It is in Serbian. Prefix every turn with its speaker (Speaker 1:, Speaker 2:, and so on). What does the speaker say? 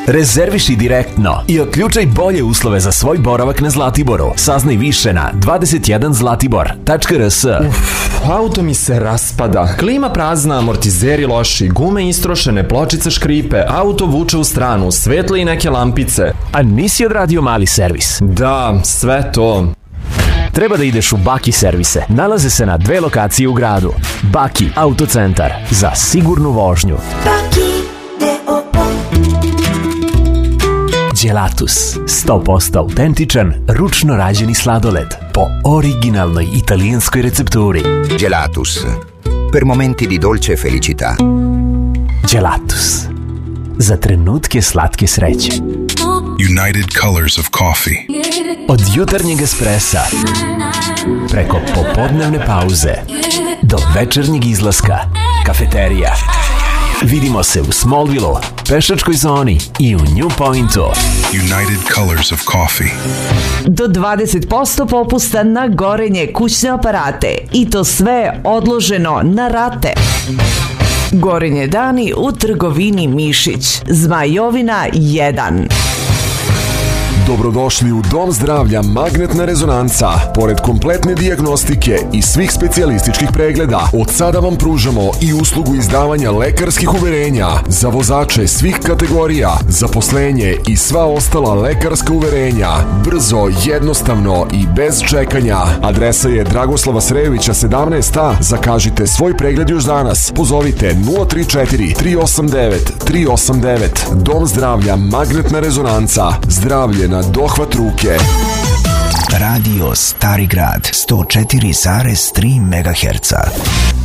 Speaker 1: Rezerviši direktno i otključaj bolje uslove za svoj boravak na Zlatiboru. Saznaj više na 21zlatibor.rs.
Speaker 2: Auto mi se raspada. Klima prazna, amortizeri loši, gume istrošene, pločice škripe, auto vuče u stranu, svetle i neke lampice.
Speaker 1: A nisi odradio mali servis?
Speaker 2: Da, sve to.
Speaker 1: Treba da ideš u Baki servise. Nalaze se na 2 lokacije u gradu. Baki autocentar za sigurnu vožnju.
Speaker 3: Baki
Speaker 1: Gelatus, 100% autentičan, ručno rađeni sladoled po originalnoj italijanskoj recepturi.
Speaker 4: Gelatus, per momenti di dolce felicità.
Speaker 1: Gelatus, za trenutke slatke sreće.
Speaker 5: United Colors of Coffee.
Speaker 1: Od jutarnjeg espresa, preko popodnevne pauze, do večernjeg izlaska, kafeterija. Vidimo se u Smallville-u, pešačkoj zoni i u New Pointu.
Speaker 5: United Colors of Coffee.
Speaker 6: Do 20% popusta na gorenje kućne aparate i to sve odloženo na rate. Gorenje dani u trgovini Mišić. Zmajovina 1.
Speaker 7: Dobrodošli u Dom zdravlja Magnetna rezonanca. Pored kompletne dijagnostike i svih specijalističkih pregleda, od sada vam pružamo i uslugu izdavanja lekarskih uverenja za vozače svih kategorija, zaposlenje i sva ostala lekarska uverenja. Brzo, jednostavno i bez čekanja. Adresa je Dragoslava Srejovića 17a. Zakažite svoj pregled još danas. Pozovite 034 389 389. Dom zdravlja Magnetna rezonanca. Zdravlje na dohvat ruke.
Speaker 8: Radio Stari Grad 104,3 MHz.